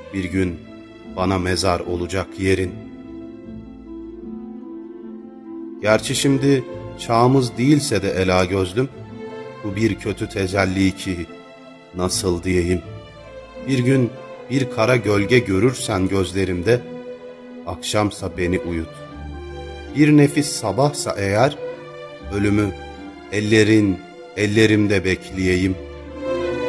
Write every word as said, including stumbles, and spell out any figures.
bir gün bana mezar olacak yerin. Gerçi şimdi çağımız değilse de ela gözlüm, bu bir kötü tecelli ki nasıl diyeyim. Bir gün bir kara gölge görürsen gözlerimde, akşamsa beni uyut. Bir nefis sabahsa eğer, ölümü ellerin ellerimde bekleyeyim.